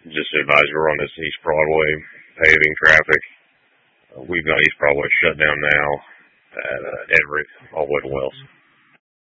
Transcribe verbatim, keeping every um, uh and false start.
Just to advise you, we're on this East Broadway paving traffic. Uh, we've got East Broadway shut down now at uh, Everett all the way to Wells.